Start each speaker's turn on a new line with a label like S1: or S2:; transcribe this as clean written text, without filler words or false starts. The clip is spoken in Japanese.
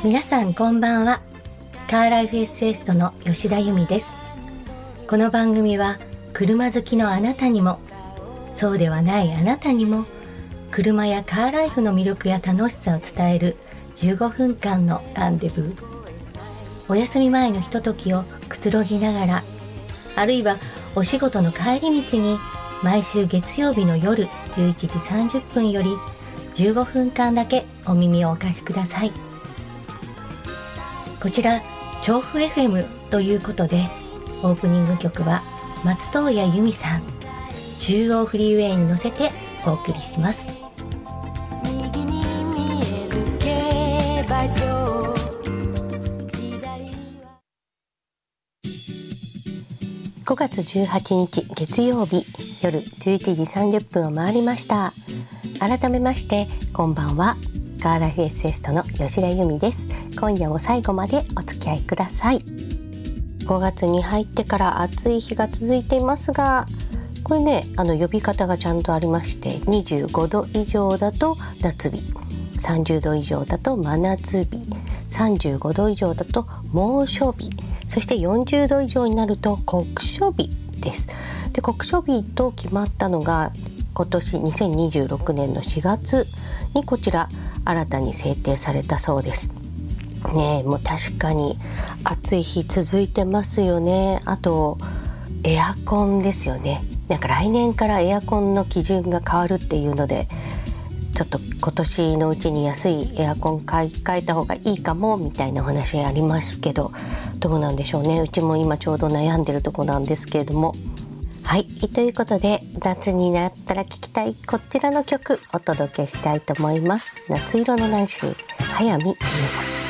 S1: 皆さんこんばんは。カーライフエッセイストの吉田由美です。この番組は車好きのあなたにも、そうではないあなたにも、車やカーライフの魅力や楽しさを伝える15分間のランデブー。お休み前のひとときをくつろぎながら、あるいはお仕事の帰り道に毎週月曜日の夜11時30分より15分間だけお耳をお貸しください。こちら調布 FM ということで、オープニング曲は松任谷由実さん、中央フリーウェイに乗せてお送りします。右に見える競馬場、5月18日月曜日夜11時30分を回りました。改めましてこんばんは。カーライフエッセイストの吉田由美です。今夜も最後までお付き合いください。5月に入ってから暑い日が続いていますが、これね、呼び方がちゃんとありまして、25度以上だと夏日、30度以上だと真夏日、35度以上だと猛暑日、そして40度以上になると酷暑日です。で、酷暑日と決まったのが今年2026年の4月にこちら新たに制定されたそうですね。もう確かに暑い日続いてますよね。あとエアコンですよね。なんか来年からエアコンの基準が変わるっていうので、ちょっと今年のうちに安いエアコン買い替えた方がいいかもみたいなお話ありますけど、どうなんでしょうね。うちも今ちょうど悩んでるとこなんですけれども、はい、ということで夏になったら聴きたいこちらの曲お届けしたいと思います。夏色のナンシー、早見優さん。